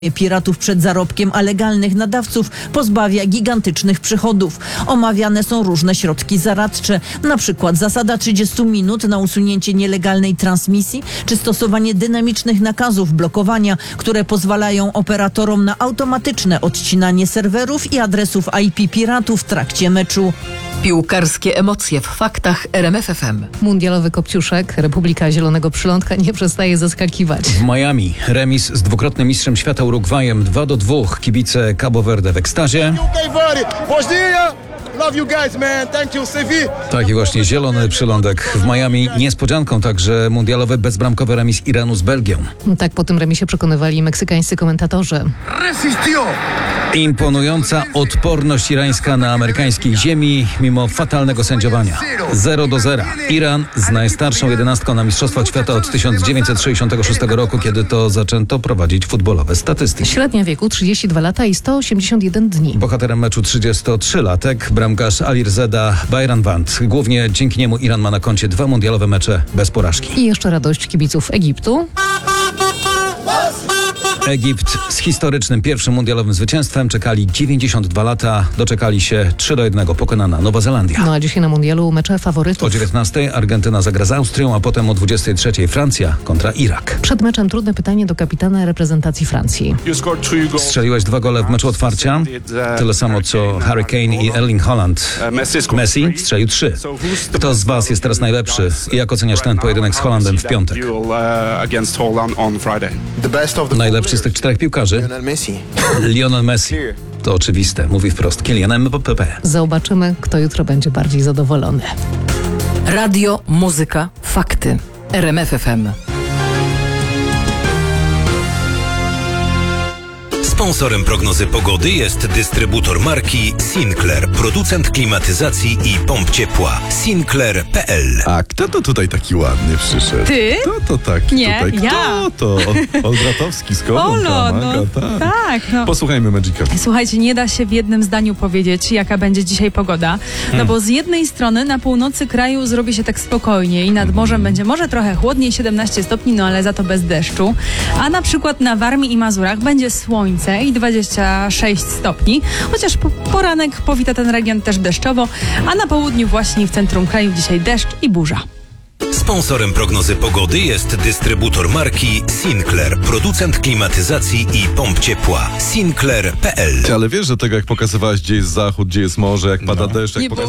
piratów przed zarobkiem, a legalnych nadawców pozbawia gigantycznych przychodów. Omawiane są różne środki zaradcze, na przykład zasada 30 minut na usunięcie nielegalnej transmisji, czy stosowanie dynamicznych nakazów blokowania, które pozwalają operatorom na automatyczne odcinanie serwerów i adresów IP piratów w trakcie meczu. Piłkarskie emocje w faktach RMF FM. Mundialowy kopciuszek, Republika Zielonego Przylądka nie przestaje zaskakiwać. W Miami remis z dwukrotnym mistrzem świata Urugwajem 2-2. Kibice Cabo Verde w ekstazie. Taki właśnie zielony przylądek w Miami. Niespodzianką także mundialowy bezbramkowy remis Iranu z Belgią. Tak po tym remisie przekonywali meksykańscy komentatorzy. Imponująca odporność irańska na amerykańskiej ziemi mimo fatalnego sędziowania. 0-0. Iran z najstarszą 11 na Mistrzostwach Świata od 1966 roku, kiedy to zaczęto prowadzić futbolowe statystyki. Średnia wieku 32 lata i 181 dni. Bohaterem meczu 33-latek, bramkarz Alirzada Bayranvand. Głównie dzięki niemu Iran ma na koncie 2 mundialowe mecze bez porażki. I jeszcze radość kibiców Egiptu. Egipt z historycznym pierwszym mundialowym zwycięstwem czekali 92 lata, doczekali się 3-1 pokonana Nowa Zelandia. No a dzisiaj na mundialu mecze O faworytów. 19 Argentyna zagra z Austrią, a potem o 23 Francja kontra Irak. Przed meczem trudne pytanie do kapitana reprezentacji Francji. Strzeliłeś 2 gole w meczu otwarcia, tyle samo co Harry Kane i Erling Haaland. Messi strzelił 3. Kto z was jest teraz najlepszy i jak oceniasz ten pojedynek z Holandem w piątek? Najlepszy z tych 4 piłkarzy? Lionel Messi. To oczywiste, mówi wprost Kylian Mbappé. Zobaczymy, kto jutro będzie bardziej zadowolony. Radio, muzyka, fakty. RMF FM. Sponsorem prognozy pogody jest dystrybutor marki Sinclair, producent klimatyzacji i pomp ciepła. Sinclair.pl. A kto to tutaj taki ładny przyszedł? Ty? Kto to taki Nie, tutaj? Kto ja. to? Olbratowski z Kową Olo, pomaga, no tak, no. Posłuchajmy Magica. Słuchajcie, nie da się w jednym zdaniu powiedzieć, jaka będzie dzisiaj pogoda. No bo z jednej strony na północy kraju zrobi się tak spokojnie i nad morzem będzie może trochę chłodniej, 17 stopni, no ale za to bez deszczu. A na przykład na Warmii i Mazurach będzie słońce i 26 stopni, chociaż poranek powita ten region też deszczowo, a na południu właśnie w centrum kraju dzisiaj deszcz i burza. Sponsorem prognozy pogody jest dystrybutor marki Sinclair, producent klimatyzacji i pomp ciepła. Sinclair.pl. Ale wiesz, że tego jak pokazywałaś, gdzie jest zachód, gdzie jest morze, jak pada deszcz, jak Nie, bo